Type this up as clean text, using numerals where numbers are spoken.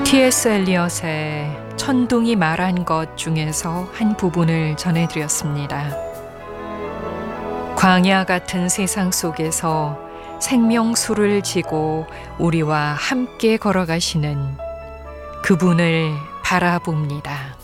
T.S. 엘리엇의 천둥이 말한 것 중에서 한 부분을 전해드렸습니다. 광야 같은 세상 속에서 생명수를 지고 우리와 함께 걸어가시는 그분을 바라봅니다.